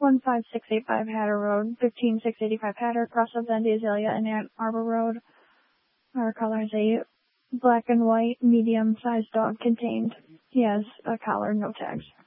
15685 Hatter Road, 15685 Hatter, cross of Bendy Azalea and Ann Arbor Road. Our color is a black and white medium-sized dog contained. He has a collar, no tags.